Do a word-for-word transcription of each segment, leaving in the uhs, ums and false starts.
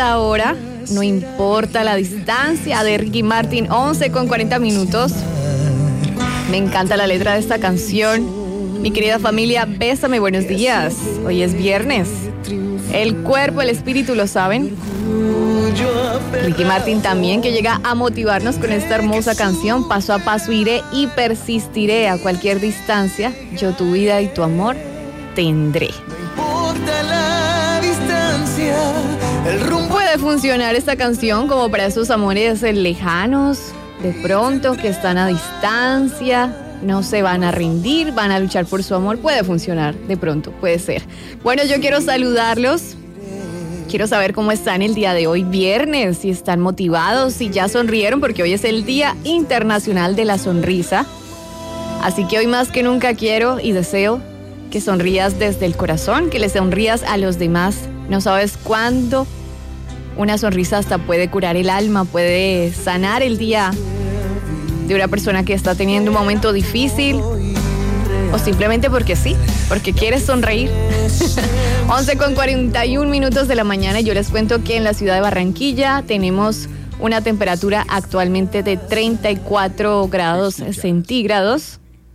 Ahora, no importa la distancia, de Ricky Martin, once con cuarenta minutos. Me encanta la letra de esta canción. Mi querida familia, bésame, buenos días. Hoy es viernes. El cuerpo, el espíritu lo saben. Ricky Martin también, que llega a motivarnos con esta hermosa canción. Paso a paso iré y persistiré a cualquier distancia. Yo tu vida y tu amor tendré. No importa la distancia, el rumbo. Puede funcionar esta canción como para esos amores lejanos, de pronto, que están a distancia, no se van a rendir, van a luchar por su amor. Puede funcionar, de pronto, puede ser. Bueno, yo quiero saludarlos. Quiero saber cómo están el día de hoy, viernes, si están motivados, si ya sonrieron, porque hoy es el Día Internacional de la Sonrisa. Así que hoy más que nunca quiero y deseo que sonrías desde el corazón, que le sonrías a los demás. No sabes cuándo una sonrisa hasta puede curar el alma, puede sanar el día de una persona que está teniendo un momento difícil, o simplemente porque sí, porque quieres sonreír. once con cuarenta y un minutos de la mañana, y yo les cuento que en la ciudad de Barranquilla tenemos una temperatura actualmente de treinta y cuatro grados centígrados,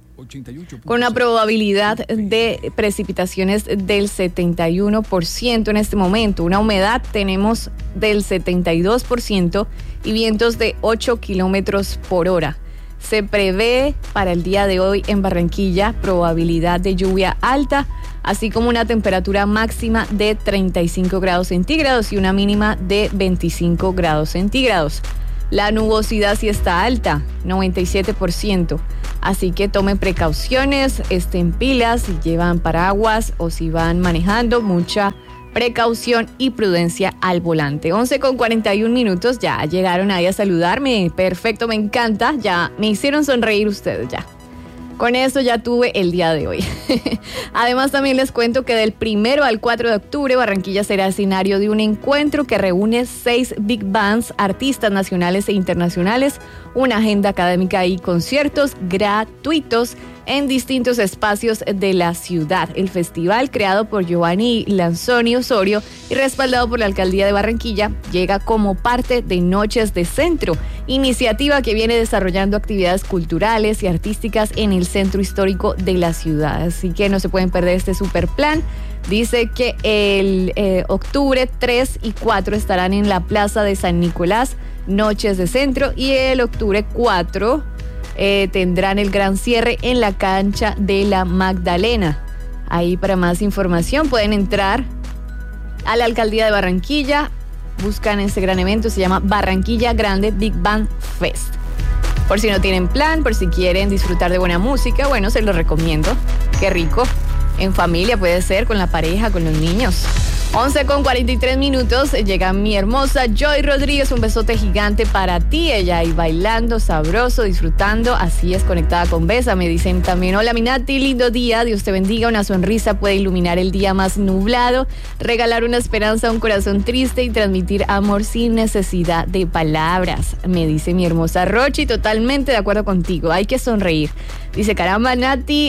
con una probabilidad de precipitaciones del setenta y uno por ciento en este momento. Una humedad tenemos del setenta y dos por ciento y vientos de ocho kilómetros por hora. Se prevé para el día de hoy en Barranquilla probabilidad de lluvia alta, así como una temperatura máxima de treinta y cinco grados centígrados y una mínima de veinticinco grados centígrados. La nubosidad sí está alta, noventa y siete por ciento. Así que tomen precauciones, estén pilas, si llevan paraguas o si van manejando, mucha precaución y prudencia al volante. once con cuarenta y un minutos, ya llegaron ahí a saludarme. Perfecto, me encanta. Ya me hicieron sonreír ustedes ya. Con eso ya tuve el día de hoy. Además, también les cuento que del primero al cuatro de octubre, Barranquilla será escenario de un encuentro que reúne seis big bands, artistas nacionales e internacionales, una agenda académica y conciertos gratuitos en distintos espacios de la ciudad. El festival, creado por Giovanni Lanzoni Osorio y respaldado por la Alcaldía de Barranquilla, llega como parte de Noches de Centro, iniciativa que viene desarrollando actividades culturales y artísticas en el centro histórico de la ciudad. Así que no se pueden perder este super plan. Dice que el eh, octubre tres y cuatro estarán en la Plaza de San Nicolás, Noches de Centro, y el octubre cuatro eh, tendrán el gran cierre en la cancha de la Magdalena. Ahí, para más información, pueden entrar a la Alcaldía de Barranquilla, buscan ese gran evento, se llama Barranquilla Grande Big Band Fest. Por si no tienen plan, por si quieren disfrutar de buena música, bueno, se los recomiendo. Qué rico. En familia puede ser, con la pareja, con los niños. once con cuarenta y tres minutos, llega mi hermosa Joy Rodríguez, un besote gigante para ti. Ella ahí bailando, sabroso, disfrutando, así es, conectada con Besa. Me dicen también, hola Minati, lindo día, Dios te bendiga, una sonrisa puede iluminar el día más nublado, regalar una esperanza a un corazón triste y transmitir amor sin necesidad de palabras. Me dice mi hermosa Rochi, totalmente de acuerdo contigo, hay que sonreír. Dice, caramba, Nati,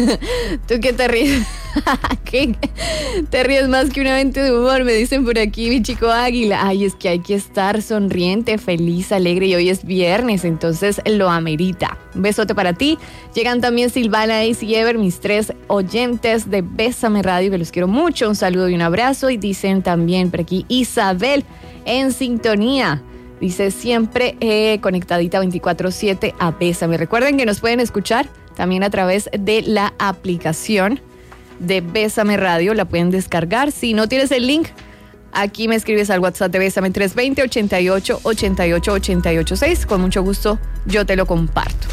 ¿tú qué te ríes? ¿Qué? Te ríes más que un evento de humor, me dicen por aquí, mi chico Águila. Ay, es que hay que estar sonriente, feliz, alegre, y hoy es viernes, entonces lo amerita. Un besote para ti. Llegan también Silvana y Ever, mis tres oyentes de Bésame Radio, que los quiero mucho. Un saludo y un abrazo. Y dicen también por aquí Isabel, en sintonía. Dice, siempre eh, conectadita veinticuatro siete a Bésame. Recuerden que nos pueden escuchar también a través de la aplicación de Bésame Radio. La pueden descargar. Si no tienes el link, aquí me escribes al WhatsApp de Bésame tres dos cero, ochenta y ocho, ochenta y ocho, ochenta y ocho seis. Con mucho gusto yo te lo comparto.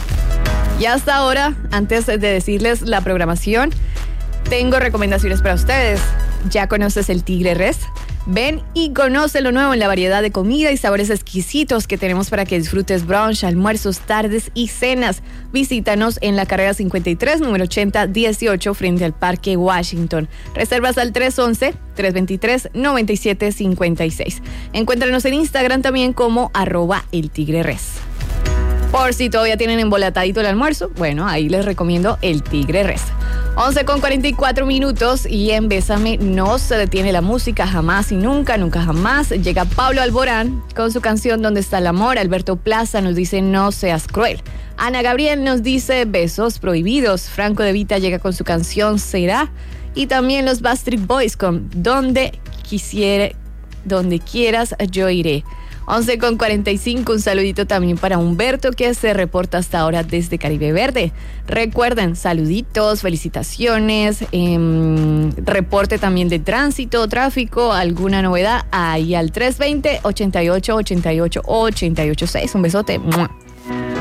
Y hasta ahora, antes de decirles la programación, tengo recomendaciones para ustedes. ¿Ya conoces el Tigre Res? Ven y conoce lo nuevo en la variedad de comida y sabores exquisitos que tenemos para que disfrutes brunch, almuerzos, tardes y cenas. Visítanos en la carrera cincuenta y tres, número ochenta dieciocho, frente al Parque Washington. Reservas al tres once, tres veintitrés, noventa y siete cincuenta y seis. Encuéntranos en Instagram también como arroba el Tigre Res. Por si todavía tienen embolatadito el almuerzo, bueno, ahí les recomiendo el Tigre Res. once con cuarenta y cuatro minutos y en Bésame no se detiene la música jamás y nunca, nunca jamás. Llega Pablo Alborán con su canción ¿Dónde está el amor? Alberto Plaza nos dice No seas cruel. Ana Gabriel nos dice Besos prohibidos. Franco De Vita llega con su canción Será. Y también los Backstreet Boys con Donde quisiera, donde quieras yo iré. once con cuarenta y cinco, un saludito también para Humberto que se reporta hasta ahora desde Caribe Verde. Recuerden, saluditos, felicitaciones, eh, reporte también de tránsito, tráfico, alguna novedad, ahí al tres dos cero, ocho ocho, ocho ocho, ocho ocho seis. Un besote. ¡Mua!